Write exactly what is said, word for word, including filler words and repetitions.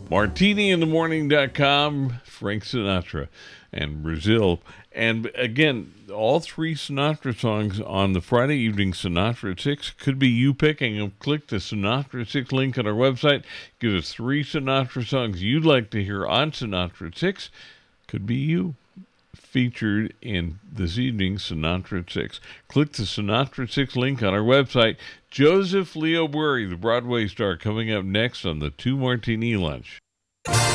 martini in the morning dot com, Frank Sinatra and Brazil. And again, all three Sinatra songs on the Friday evening Sinatra at six could be you picking them. Click the Sinatra at six link on our website. Give us three Sinatra songs you'd like to hear on Sinatra at six. Could be you featured in this evening's Sinatra at six. Click the Sinatra at six link on our website. Joseph Leo Bury, the Broadway star, coming up next on the Two Martini Lunch.